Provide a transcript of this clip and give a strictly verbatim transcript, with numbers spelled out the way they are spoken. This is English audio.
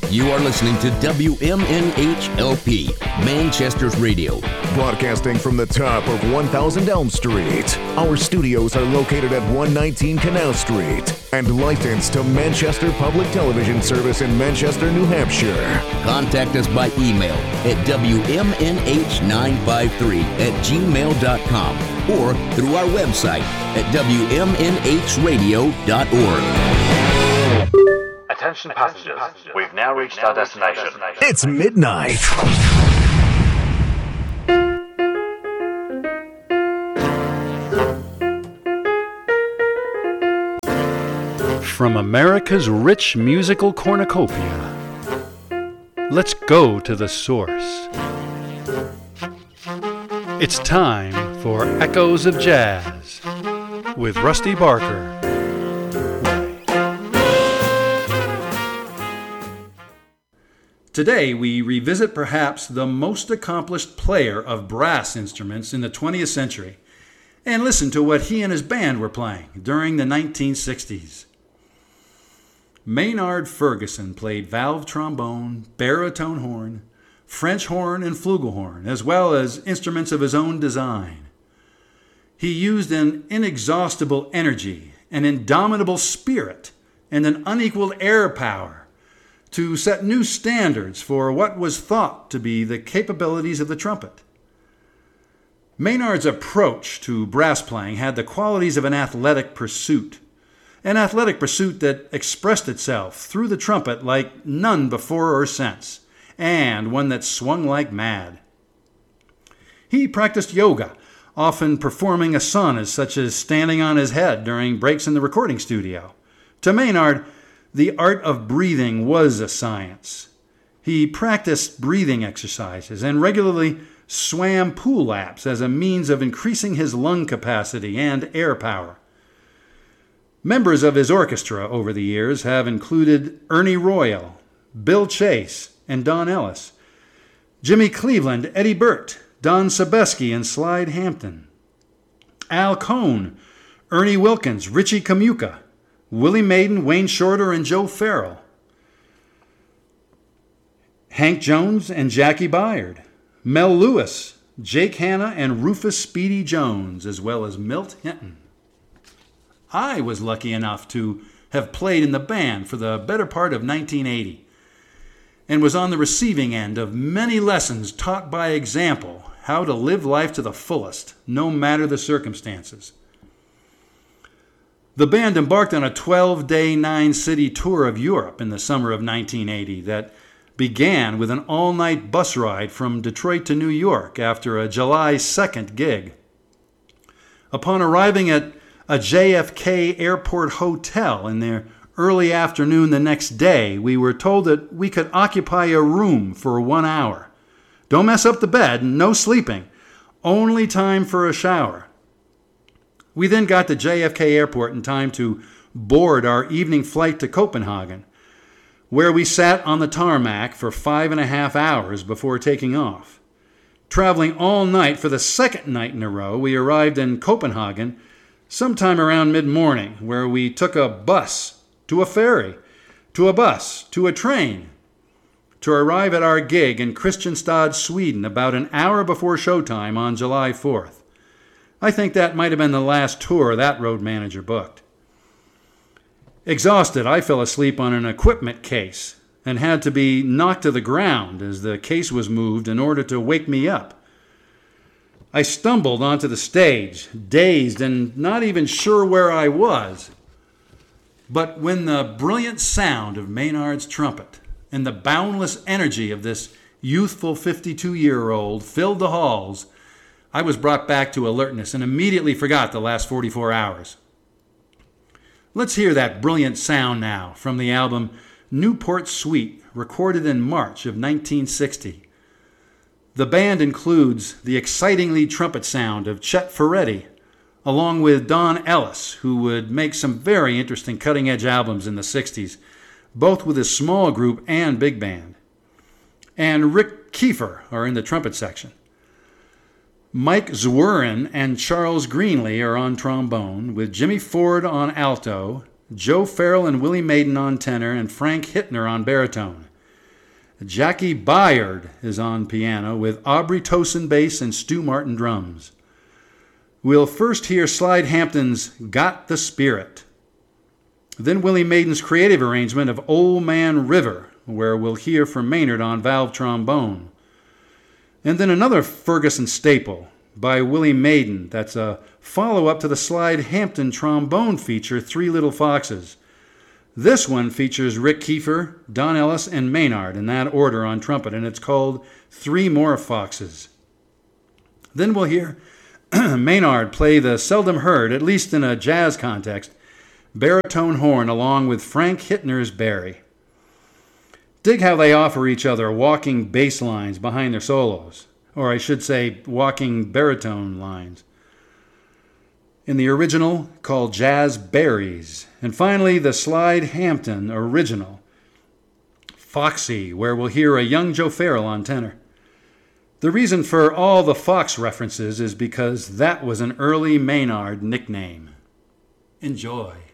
You are listening to W M N H L P, Manchester's Radio. Broadcasting from the top of one thousand Elm Street. Our studios are located at one nineteen Canal Street and licensed to Manchester Public Television Service in Manchester, New Hampshire. Contact us by email at W M N H nine five three at gmail dot com or through our website at W M N H radio dot org. Attention passengers, we've now reached our destination. It's midnight. From America's rich musical cornucopia, let's go to the source. It's time for Echoes of Jazz with Rusty Barker. Today, we revisit perhaps the most accomplished player of brass instruments in the twentieth century and listen to what he and his band were playing during the nineteen sixties. Maynard Ferguson played valve trombone, baritone horn, French horn, and flugelhorn, as well as instruments of his own design. He used an inexhaustible energy, an indomitable spirit, and an unequaled air power to set new standards for what was thought to be the capabilities of the trumpet. Maynard's approach to brass playing had the qualities of an athletic pursuit, an athletic pursuit that expressed itself through the trumpet like none before or since, and one that swung like mad. He practiced yoga, often performing asanas such as standing on his head during breaks in the recording studio. To Maynard, the art of breathing was a science. He practiced breathing exercises and regularly swam pool laps as a means of increasing his lung capacity and air power. Members of his orchestra over the years have included Ernie Royal, Bill Chase, and Don Ellis, Jimmy Cleveland, Eddie Burt, Don Sebesky, and Slide Hampton, Al Cohn, Ernie Wilkins, Richie Kamuka, Willie Maiden, Wayne Shorter, and Joe Farrell, Hank Jones and Jackie Byard, Mel Lewis, Jake Hanna, and Rufus Speedy Jones, as well as Milt Hinton. I was lucky enough to have played in the band for the better part of nineteen eighty and was on the receiving end of many lessons taught by example how to live life to the fullest, no matter the circumstances. The band embarked on a twelve-day, nine-city tour of Europe in the summer of nineteen eighty that began with an all-night bus ride from Detroit to New York after a July second gig. Upon arriving at a J F K Airport hotel in the early afternoon the next day, we were told that we could occupy a room for one hour. Don't mess up the bed, no sleeping, only time for a shower. We then got to J F K Airport in time to board our evening flight to Copenhagen, where we sat on the tarmac for five and a half hours before taking off. Traveling all night for the second night in a row, we arrived in Copenhagen sometime around mid-morning, where we took a bus to a ferry, to a bus, to a train, to arrive at our gig in Kristianstad, Sweden, about an hour before showtime on July fourth. I think that might have been the last tour that road manager booked. Exhausted, I fell asleep on an equipment case and had to be knocked to the ground as the case was moved in order to wake me up. I stumbled onto the stage, dazed and not even sure where I was. But when the brilliant sound of Maynard's trumpet and the boundless energy of this youthful fifty-two-year-old filled the halls, I was brought back to alertness and immediately forgot the last forty-four hours. Let's hear that brilliant sound now from the album Newport Suite, recorded in March of nineteen sixty. The band includes the excitingly trumpet sound of Chet Ferretti, along with Don Ellis, who would make some very interesting cutting-edge albums in the sixties, both with his small group and big band. And Rick Kiefer are in the trumpet section. Mike Zwerin and Charles Greenlee are on trombone, with Jimmy Ford on alto, Joe Farrell and Willie Maiden on tenor, and Frank Hittner on baritone. Jackie Byard is on piano with Aubrey Tosin bass and Stu Martin drums. We'll first hear Slide Hampton's Got the Spirit. Then Willie Maiden's creative arrangement of Old Man River, where we'll hear from Maynard on valve trombone. And then another Ferguson staple by Willie Maiden that's a follow-up to the Slide Hampton trombone feature, Three Little Foxes. This one features Rick Kiefer, Don Ellis, and Maynard in that order on trumpet, and it's called Three More Foxes. Then we'll hear Maynard play the seldom heard, at least in a jazz context, baritone horn along with Frank Hittner's Barry. Dig how they offer each other walking bass lines behind their solos, or I should say walking baritone lines. In the original, called Jazz Berries. And finally, the Slide Hampton original, Foxy, where we'll hear a young Joe Farrell on tenor. The reason for all the Fox references is because that was an early Maynard nickname. Enjoy.